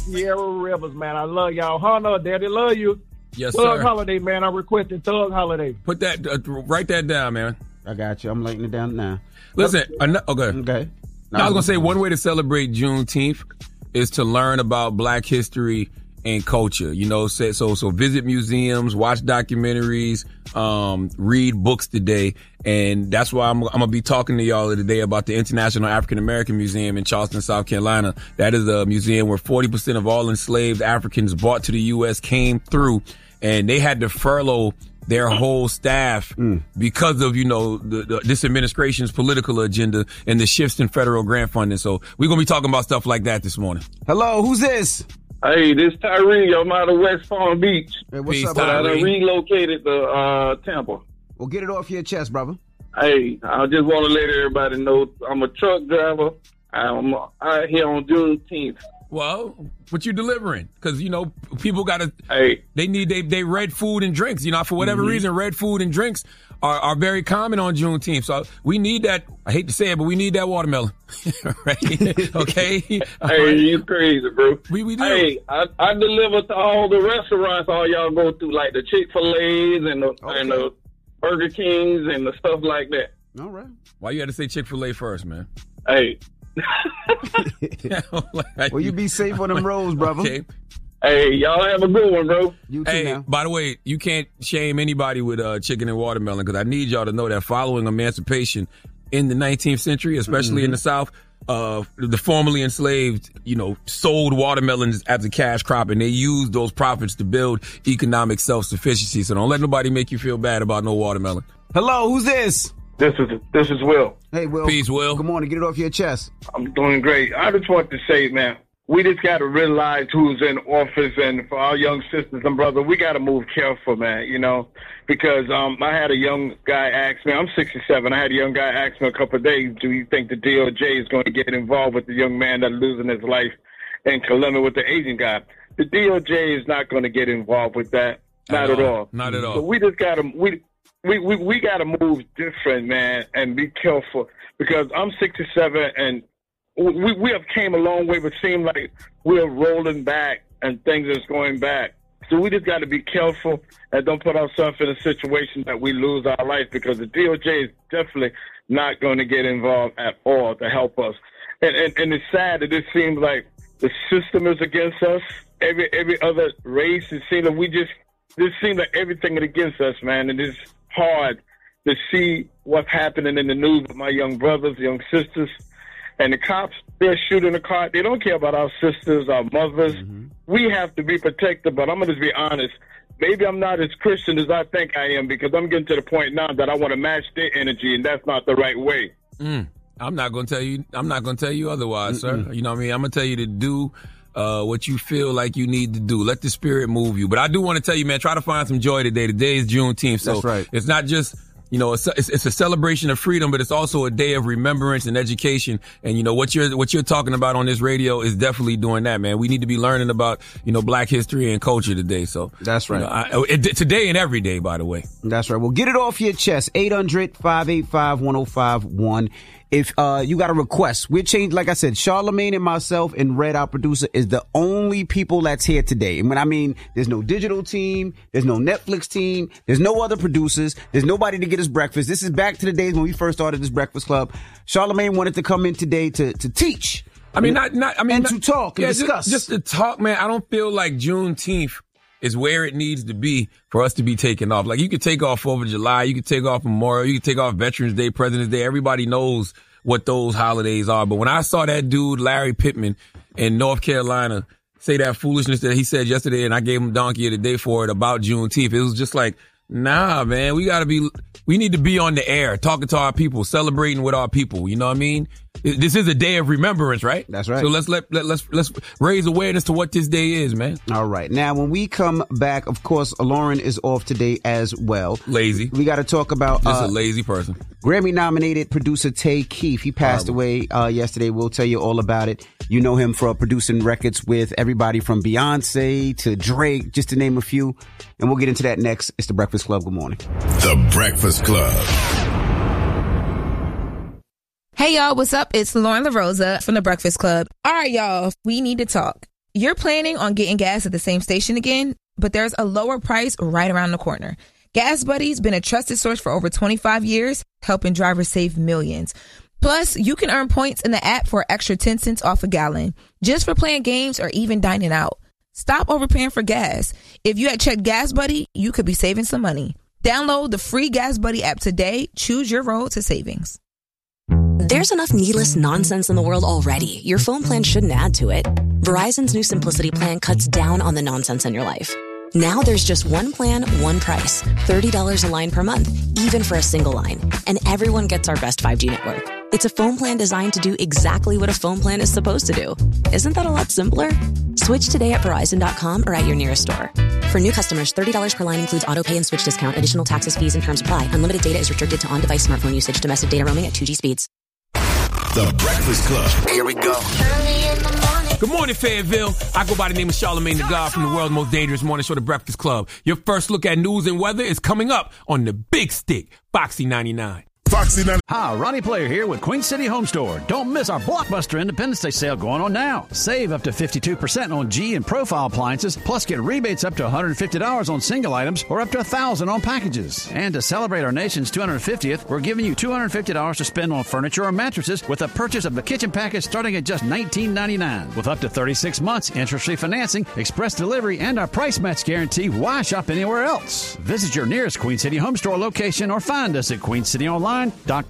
Sierra Rivers, man. I love y'all. Hunter, Daddy, love you. Yes, Thug sir. Holiday, man. I'm requesting Thug Holiday. Put that, write that down, man. I got you. I'm writing it down now. Listen, okay. Okay. No, I was going to say one way to celebrate Juneteenth is to learn about Black history and culture. You know, so visit museums, watch documentaries, read books today. And that's why I'm going to be talking to y'all today about the International African American Museum in Charleston, South Carolina. That is a museum where 40% of all enslaved Africans brought to the U.S. came through, and they had to furlough their whole staff because of, you know, this administration's political agenda and the shifts in federal grant funding. So we're going to be talking about stuff like that this morning. Hello, who's this? Hey, this Tyree. I'm out of West Palm Beach. Hey, what's Peace, up, But I brother? done relocated to Tampa. Well, get it off your chest, brother. Hey, I just want to let everybody know I'm a truck driver. I'm out here on Juneteenth. Well, what you delivering? Because, you know, people got to, Hey, they need they red food and drinks. You know, for whatever reason, red food and drinks are very common on Juneteenth. So we need that. I hate to say it, but we need that watermelon. Right? Okay? hey, you crazy, bro. We do. Hey, I deliver to all the restaurants all y'all go to, like the Chick-fil-A's and the Burger Kings and the stuff like that. All right. Why you had to say Chick-fil-A first, man? Hey. Well, you be safe on them roads, brother. Okay. Hey, y'all have a good one, bro. You too Hey, now. by the way, you can't shame anybody with chicken and watermelon, because I need y'all to know that following emancipation in the 19th century, especially in the South, the formerly enslaved, you know, sold watermelons as a cash crop, and they used those profits to build economic self-sufficiency. So don't let nobody make you feel bad about no watermelon. Hello, who's this? This is Will. Hey, Will. Peace, Will. Good morning. Get it off your chest. I'm doing great. I just want to say, man, we just got to realize who's in office, and for our young sisters and brothers, we got to move careful, man, you know, because I had a young guy ask me, I'm 67, I had a young guy ask me a couple of days, do you think the DOJ is going to get involved with the young man that's losing his life in Columbia with the Asian guy? The DOJ is not going to get involved with that, not at all. Not at all. So we just got to, we got to move different, man, and be careful, because I'm 67 and we have came a long way, but seem like we're rolling back and things is going back. So we just got to be careful and don't put ourselves in a situation that we lose our life, because the DOJ is definitely not going to get involved at all to help us. And it's sad that it seems like the system is against us. Every other race, it seems like this seems like everything is against us, man. And it's hard to see what's happening in the news with my young brothers, young sisters. And the cops, they're shooting the car. They don't care about our sisters, our mothers. We have to be protected, but I'm going to be honest. Maybe I'm not as Christian as I think I am, because I'm getting to the point now that I want to match their energy, and that's not the right way. I'm not going to tell you otherwise, sir. You know what I mean? I'm going to tell you to do what you feel like you need to do. Let the spirit move you. But I do want to tell you, man, try to find some joy today. Today is Juneteenth. So That's right. It's not just, you know, it's a celebration of freedom, but it's also a day of remembrance and education. And, you know, what you're talking about on this radio is definitely doing that, man. We need to be learning about, you know, Black history and culture today. So That's right. You know, today and every day, by the way. That's right. Well, get it off your chest. 800-585-1051. If you got a request, we'll change. Like I said, Charlamagne and myself and Red, our producer, is the only people that's here today. And when I mean, there's no digital team, there's no Netflix team, there's no other producers, there's nobody to get us breakfast. This is back to the days when we first started this Breakfast Club. Charlamagne wanted to come in today to teach. To talk and discuss. Just to talk, man. I don't feel like Juneteenth is where it needs to be for us to be taking off. Like, you could take off 4th of July, you could take off Memorial, you could take off Veterans Day, President's Day. Everybody knows what those holidays are. But when I saw that dude, Larry Pittman, in North Carolina, say that foolishness that he said yesterday, and I gave him Donkey of the Day for it about Juneteenth, it was just like, nah, man, we need to be on the air, talking to our people, celebrating with our people. You know what I mean? This is a day of remembrance, right? That's right. So let's raise awareness to what this day is, man. All right. Now, when we come back, of course, Lauren is off today as well. Lazy. We got to talk about Just a lazy person. Grammy-nominated producer Tay Keith. He passed away yesterday. We'll tell you all about it. You know him for producing records with everybody from Beyonce to Drake, just to name a few. And we'll get into that next. It's The Breakfast Club. Good morning. The Breakfast Club. Hey, y'all, what's up? It's Lauren LaRosa from The Breakfast Club. All right, y'all, we need to talk. You're planning on getting gas at the same station again, but there's a lower price right around the corner. Gas Buddy's been a trusted source for over 25 years, helping drivers save millions. Plus, you can earn points in the app for an extra 10 cents off a gallon, just for playing games or even dining out. Stop overpaying for gas. If you had checked Gas Buddy, you could be saving some money. Download the free Gas Buddy app today. Choose your road to savings. There's enough needless nonsense in the world already. Your phone plan shouldn't add to it. Verizon's new Simplicity plan cuts down on the nonsense in your life. Now there's just one plan, one price. $30 a line per month, even for a single line. And everyone gets our best 5G network. It's a phone plan designed to do exactly what a phone plan is supposed to do. Isn't that a lot simpler? Switch today at Verizon.com or at your nearest store. For new customers, $30 per line includes auto pay and switch discount. Additional taxes, fees, and terms apply. Unlimited data is restricted to on-device smartphone usage. Domestic data roaming at 2G speeds. The Breakfast Club. Here we go. Good morning, Fayetteville. I go by the name of Charlamagne the God from the world's most dangerous morning show, The Breakfast Club. Your first look at news and weather is coming up on the Big Stick, Foxy 99. Hi, Ronnie Player here with Queen City Home Store. Don't miss our Blockbuster Independence Day sale going on now. Save up to 52% on G and Profile appliances, plus get rebates up to $150 on single items or up to $1,000 on packages. And to celebrate our nation's 250th, we're giving you $250 to spend on furniture or mattresses with a purchase of the kitchen package starting at just $19.99. With up to 36 months, interest-free financing, express delivery, and our price match guarantee, why shop anywhere else? Visit your nearest Queen City Home Store location or find us at QueenCityOnline.com.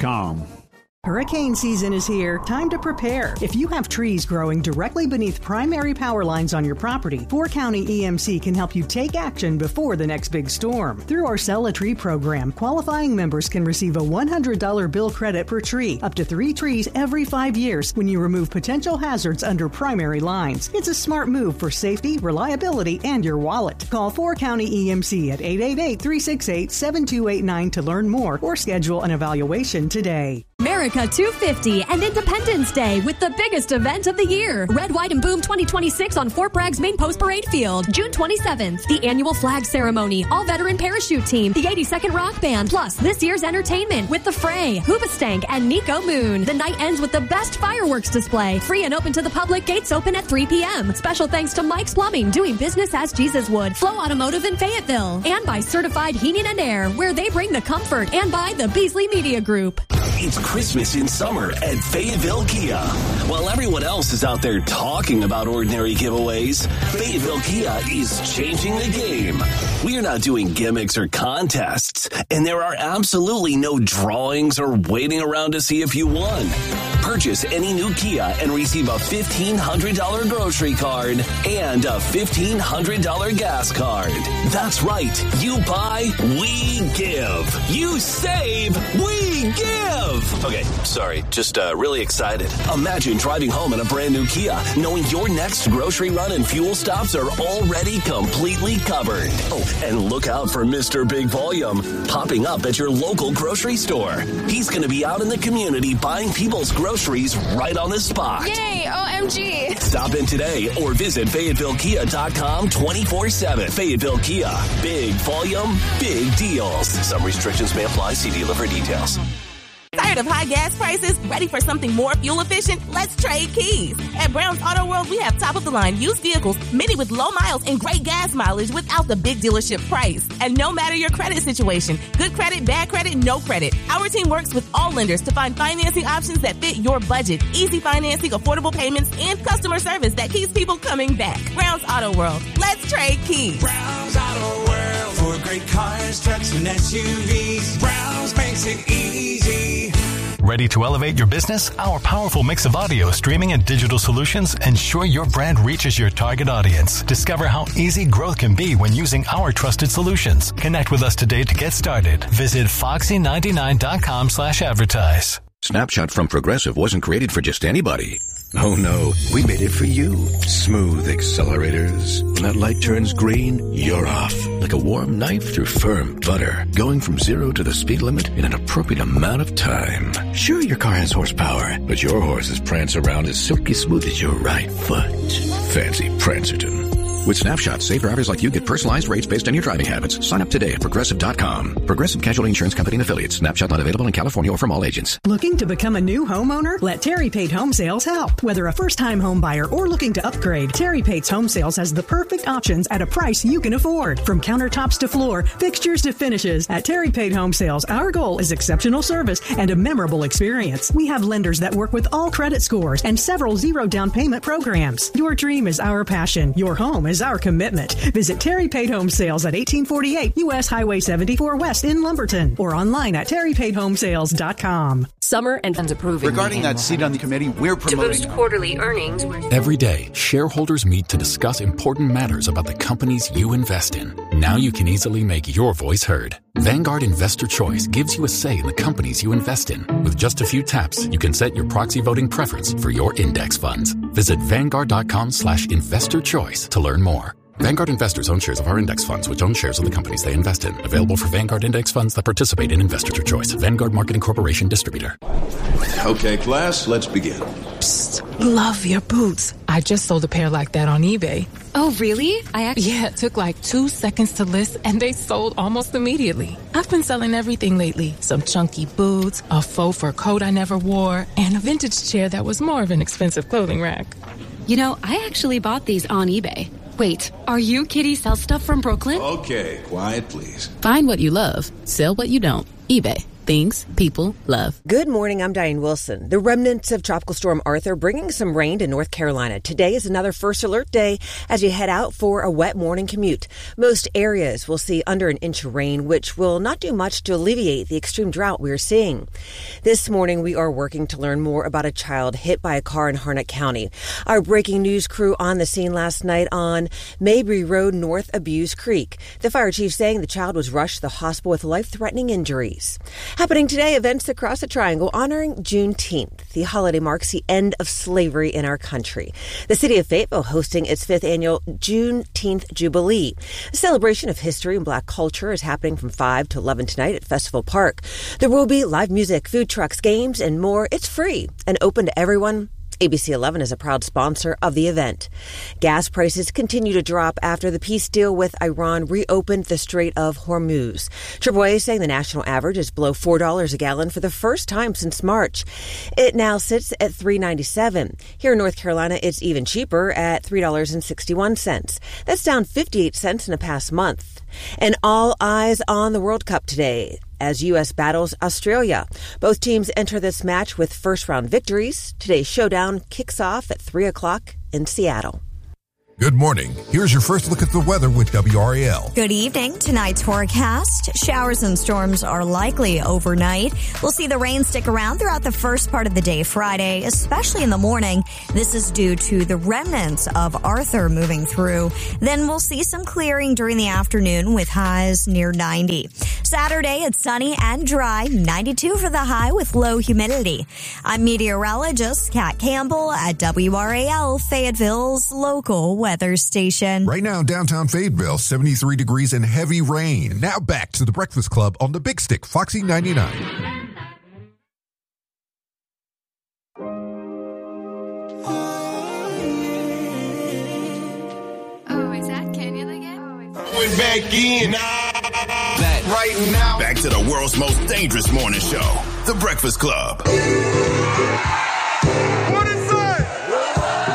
Hurricane season is here. Time to prepare. If you have trees growing directly beneath primary power lines on your property, 4-County EMC can help you take action before the next big storm. Through our Sell a Tree program, qualifying members can receive a $100 bill credit per tree, up to 3 trees every 5 years when you remove potential hazards under primary lines. It's a smart move for safety, reliability, and your wallet. Call 4-County EMC at 888-368-7289 to learn more or schedule an evaluation today. America 250 and Independence Day with the biggest event of the year. Red, White, and Boom 2026 on Fort Bragg's main post parade field. June 27th, the annual flag ceremony, all veteran parachute team, the 82nd Rock Band, plus this year's entertainment with The Fray, Hoobastank, and Nico Moon. The night ends with the best fireworks display. Free and open to the public. Gates open at 3 p.m. Special thanks to Mike's Plumbing, doing business as Jesus would. Flow Automotive in Fayetteville. And by Certified Heating and Air, where they bring the comfort. And by the Beasley Media Group. It's Christmas in summer at Fayetteville Kia. While everyone else is out there talking about ordinary giveaways, Fayetteville Kia is changing the game. We are not doing gimmicks or contests, and there are absolutely no drawings or waiting around to see if you won. Purchase any new Kia and receive a $1,500 grocery card and a $1,500 gas card. That's right. You buy, we give. You save, we give. Okay, sorry, just really excited. Imagine driving home in a brand new Kia, knowing your next grocery run and fuel stops are already completely covered. Oh, and look out for Mr. Big Volume popping up at your local grocery store. He's going to be out in the community buying people's groceries right on the spot. Yay, OMG. Stop in today or visit FayettevilleKia.com 24/7. Fayetteville Kia. Big volume, big deals. Some restrictions may apply. See dealer for details. Tired of high gas prices? Ready for something more fuel efficient? Let's trade keys. At Brown's Auto World, we have top-of-the-line used vehicles, many with low miles and great gas mileage without the big dealership price. And no matter your credit situation, good credit, bad credit, no credit, our team works with all lenders to find financing options that fit your budget. Easy financing, affordable payments, and customer service that keeps people coming back. Brown's Auto World. Let's trade keys. Brown's Auto World for great cars, trucks, and SUVs. Brown's makes it easy. Ready to elevate your business? Our powerful mix of audio, streaming, and digital solutions ensure your brand reaches your target audience. Discover how easy growth can be when using our trusted solutions. Connect with us today to get started. Visit foxy99.com/advertise. Snapshot from Progressive wasn't created for just anybody. Oh no, we made it for you. Smooth accelerators. When that light turns green, you're off. Like a warm knife through firm butter. Going from 0 to the speed limit in an appropriate amount of time. Sure, your car has horsepower, but your horses prance around as silky smooth as your right foot. Fancy Prancerton. With Snapshot, safe drivers like you get personalized rates based on your driving habits. Sign up today at Progressive.com. Progressive Casualty Insurance Company and Affiliates. Snapshot not available in California or from all agents. Looking to become a new homeowner? Let Terry Pate Home Sales help. Whether a first-time home buyer or looking to upgrade, Terry Pate's Home Sales has the perfect options at a price you can afford. From countertops to floor, fixtures to finishes, at Terry Pate Home Sales, our goal is exceptional service and a memorable experience. We have lenders that work with all credit scores and several zero down payment programs. Your dream is our passion. Your home is our commitment. Visit Terry Pate Home Sales at 1848 U.S. Highway 74 West in Lumberton or online at terrypatehomesales.com. Summer and funds approving. Regarding that seat on the committee, we're promoting. To boost quarterly earnings. Every day, shareholders meet to discuss important matters about the companies you invest in. Now you can easily make your voice heard. Vanguard Investor Choice gives you a say in the companies you invest in. With just a few taps, you can set your proxy voting preference for your index funds. Visit Vanguard.com/investor choice to learn more. Vanguard investors own shares of our index funds, which own shares of the companies they invest in. Available for Vanguard index funds that participate in Investor Choice. Vanguard Marketing Corporation distributor. Okay, class, let's begin. Psst, love your boots. I just sold a pair like that on eBay. Oh, really? Yeah, it took like 2 seconds to list, and they sold almost immediately. I've been selling everything lately. Some chunky boots, a faux fur coat I never wore, and a vintage chair that was more of an expensive clothing rack. You know, I actually bought these on eBay. Wait, are you Kitty Sell Stuff from Brooklyn? Okay, quiet, please. Find what you love. Sell what you don't. eBay. Things people love. Good morning, I'm Diane Wilson. The remnants of Tropical Storm Arthur bringing some rain to North Carolina. Today is another first alert day as you head out for a wet morning commute. Most areas will see under an inch of rain, which will not do much to alleviate the extreme drought we are seeing. This morning, we are working to learn more about a child hit by a car in Harnett County. Our breaking news crew on the scene last night on Mabry Road north of Bewes Creek. The fire chief saying the child was rushed to the hospital with life-threatening injuries. Happening today, events across the Triangle honoring Juneteenth. The holiday marks the end of slavery in our country. The city of Fayetteville hosting its 5th annual Juneteenth Jubilee. A celebration of history and black culture is happening from 5 to 11 tonight at Festival Park. There will be live music, food trucks, games, and more. It's free and open to everyone. ABC 11 is a proud sponsor of the event. Gas prices continue to drop after the peace deal with Iran reopened the Strait of Hormuz. AAA is saying the national average is below $4 a gallon for the first time since March. It now sits at $3.97. Here in North Carolina, it's even cheaper at $3.61. That's down 58 cents in the past month. And all eyes on the World Cup today as U.S. battles Australia. Both teams enter this match with first-round victories. Today's showdown kicks off at 3 o'clock in Seattle. Good morning. Here's your first look at the weather with WRAL. Good evening. Tonight's forecast. Showers and storms are likely overnight. We'll see the rain stick around throughout the first part of the day Friday, especially in the morning. This is due to the remnants of Arthur moving through. Then we'll see some clearing during the afternoon with highs near 90. Saturday, it's sunny and dry, 92 for the high with low humidity. I'm meteorologist Kat Campbell at WRAL, Fayetteville's local weather station. Right now in downtown Fayetteville, 73 degrees and heavy rain. Now back to the Breakfast Club on the Big Stick, Foxy 99. Going back in. Right now. Back to the world's most dangerous morning show, The Breakfast Club. What